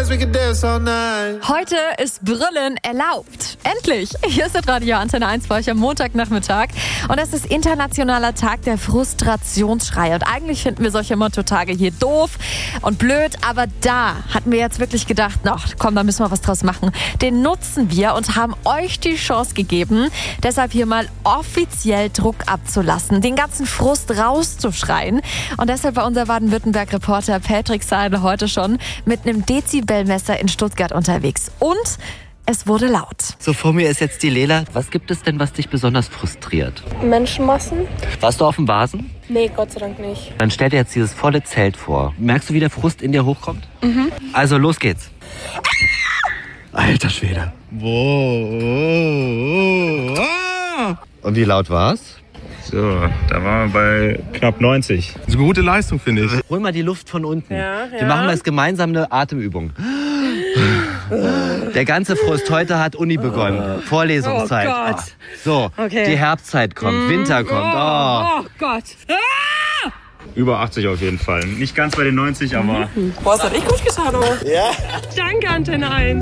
Heute ist Brüllen erlaubt. Endlich! Hier ist das Radio Antenne 1 bei euch am Montagnachmittag. Und es ist internationaler Tag der Frustrationsschreie. Und eigentlich finden wir solche Motto-Tage hier doof und blöd. Aber da hatten wir jetzt wirklich gedacht, komm, da müssen wir was draus machen. Den nutzen wir und haben euch die Chance gegeben, deshalb hier mal offiziell Druck abzulassen, den ganzen Frust rauszuschreien. Und deshalb war unser Baden-Württemberg-Reporter Patrick Seidel heute schon mit einem Dezibelmesser in Stuttgart unterwegs. Und es wurde laut. So, vor mir ist jetzt die Lela. Was gibt es denn, was dich besonders frustriert? Menschenmassen? Warst du auf dem Vasen? Nee, Gott sei Dank nicht. Dann stell dir jetzt dieses volle Zelt vor. Merkst du, wie der Frust in dir hochkommt? Mhm. Also, los geht's. Alter Schwede. Und wie laut war's? So, da waren wir bei knapp 90. Das ist eine gute Leistung, finde ich. Hol mal die Luft von unten. Ja. Wir machen jetzt gemeinsam eine Atemübung. Der ganze Frust, heute hat Uni begonnen. Vorlesungszeit. Oh Gott. So, Okay. die Herbstzeit kommt, Winter kommt. Oh Gott. Über 80 auf jeden Fall. Nicht ganz bei den 90, aber... Boah, das hat echt gut getan, oh. Ja. Danke, Antenne 1.